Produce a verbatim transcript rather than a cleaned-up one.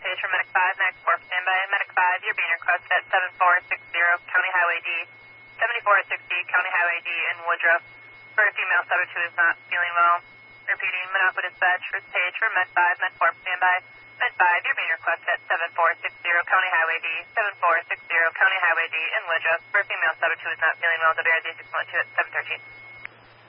page for Medic five, Medic four, standby. Medic five, you're being requested at seven four six zero County Highway D, seventy-four sixty County Highway D in Woodruff for a female subject who is not feeling well. Repeating, Minocqua dispatch, first page for Med five, Med four, standby. Med five, you're being requested at seven four six zero County Highway D, seven four six zero County Highway D in Woodruff for a female subject who is not feeling well. W R Z six one two at seven thirteen.